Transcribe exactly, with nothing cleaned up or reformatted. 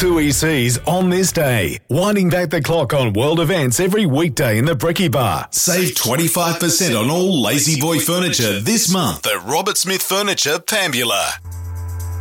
two E Cs on this day. Winding back the clock on world events every weekday in the Brekkie Bar. Save twenty-five percent on all Lazy Boy furniture this month at Robert Smith Furniture, Pambula.